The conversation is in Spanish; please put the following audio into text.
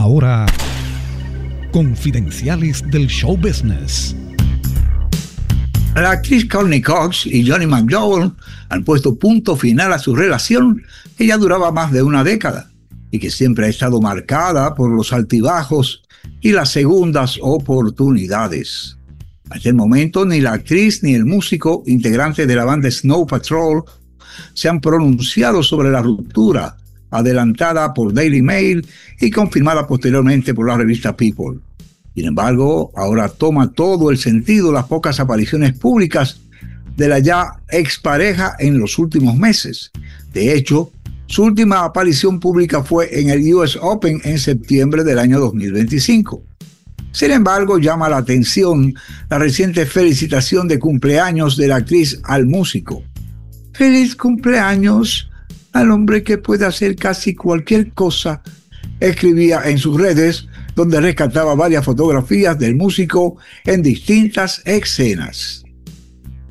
Ahora, confidenciales del show business. La actriz Courtney Cox y Johnny McDowell han puesto punto final a su relación, que ya duraba más de una década y que siempre ha estado marcada por los altibajos y las segundas oportunidades. Hasta el momento, ni la actriz ni el músico integrante de la banda Snow Patrol se han pronunciado sobre la ruptura, adelantada por Daily Mail y confirmada posteriormente por la revista People. Sin embargo, ahora toma todo el sentido las pocas apariciones públicas de la ya expareja en los últimos meses. De hecho, su última aparición pública fue en el US Open en septiembre del año 2025. Sin embargo, llama la atención la reciente felicitación de cumpleaños de la actriz al músico. ¡Feliz cumpleaños al hombre que puede hacer casi cualquier cosa!, escribía en sus redes, donde rescataba varias fotografías del músico en distintas escenas.